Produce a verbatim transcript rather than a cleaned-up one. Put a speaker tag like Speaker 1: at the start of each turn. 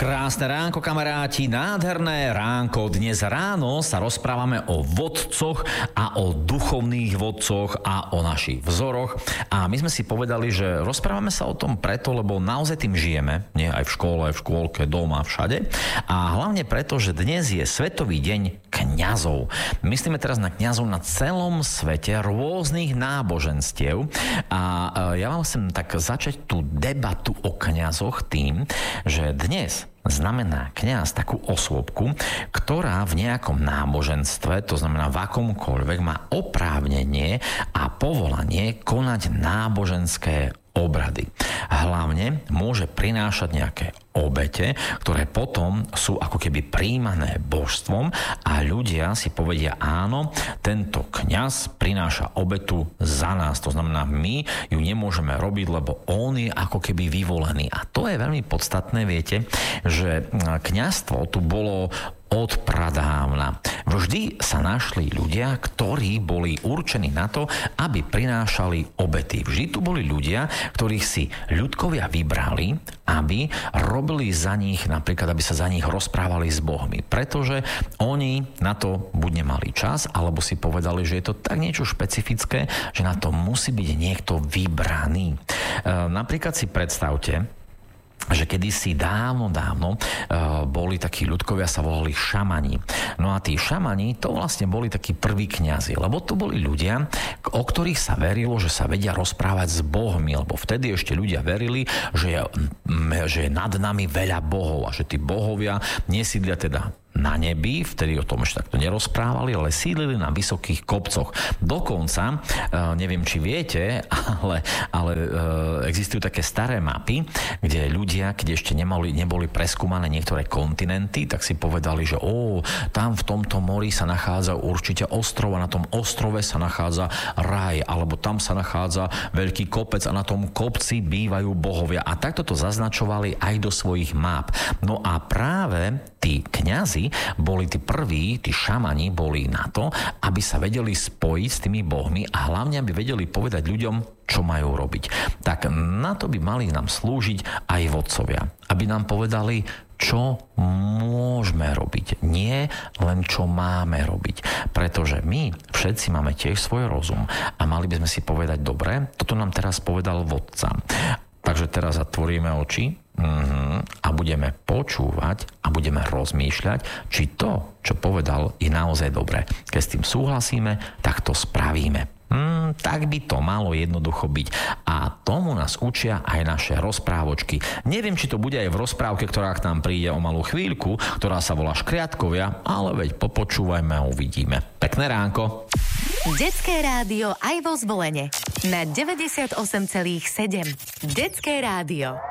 Speaker 1: Krásne ránko, kamaráti, nádherné ránko. Dnes ráno sa rozprávame o vodcoch a o duchovných vodcoch a o našich vzoroch. A my sme si povedali, že rozprávame sa o tom preto, lebo naozaj tým žijeme, nie aj v škole, aj v škôlke, doma, všade. A hlavne preto, že dnes je Svetový deň kňazov. Myslíme teraz na kňazov na celom svete, rôznych náboženstiev. A ja vám chcem tak začať tú debatu o kňazoch tým, že dnes znamená kňaz takú osôbku, ktorá v nejakom náboženstve, to znamená v akomkoľvek, má oprávnenie a povolanie konať náboženské obrady. Hlavne môže prinášať nejaké obete, ktoré potom sú ako keby prijímané božstvom a ľudia si povedia, áno, tento kňaz prináša obetu za nás. To znamená, my ju nemôžeme robiť, lebo on je ako keby vyvolený. A to je veľmi podstatné, viete, že kňazstvo tu bolo od pradávna. Vždy sa našli ľudia, ktorí boli určení na to, aby prinášali obety. Vždy tu boli ľudia, ktorých si ľudkovia vybrali, aby robili za nich, napríklad, aby sa za nich rozprávali s Bohmi. Pretože oni na to buď nemali čas, alebo si povedali, že je to tak niečo špecifické, že na to musí byť niekto vybraný. E, napríklad si predstavte, že kedysi dávno, dávno e, boli takí ľudkovia, sa volali šamani. No a tí šamani, to vlastne boli takí prví kňazi, lebo to boli ľudia, o ktorých sa verilo, že sa vedia rozprávať s Bohmi, lebo vtedy ešte ľudia verili, že je, že je nad nami veľa bohov a že tí bohovia nesídlia teda na nebi, vtedy o tom ešte takto nerozprávali, ale sídlili na vysokých kopcoch. Dokonca, neviem, či viete, ale, ale existujú také staré mapy, kde ľudia, keď ešte nemali, neboli preskúmané niektoré kontinenty, tak si povedali, že ó, tam v tomto mori sa nachádza určite ostrov a na tom ostrove sa nachádza raj, alebo tam sa nachádza veľký kopec a na tom kopci bývajú bohovia. A takto to zaznačovali aj do svojich map. No a práve tí kňazi boli tí prví, tí šamani boli na to, aby sa vedeli spojiť s tými bohmi a hlavne, aby vedeli povedať ľuďom, čo majú robiť. Tak na to by mali nám slúžiť aj vodcovia. Aby nám povedali, čo môžeme robiť. Nie len čo máme robiť. Pretože my všetci máme tiež svoj rozum a mali by sme si povedať, dobre, toto nám teraz povedal vodca. Takže teraz zatvoríme oči uh-huh, a budeme počúvať a budeme rozmýšľať, či to, čo povedal, je naozaj dobré. Keď s tým súhlasíme, tak to spravíme. Hmm, tak by to malo jednoducho byť. A tomu nás učia aj naše rozprávočky. Neviem, či to bude aj v rozprávke, ktorá k nám príde o malú chvíľku, ktorá sa volá Škriatkovia, ale veď popočúvajme a uvidíme. Pekné ránko.
Speaker 2: Detské rádio aj vo Zvolene na deväťdesiatosem celých sedem. Detské rádio.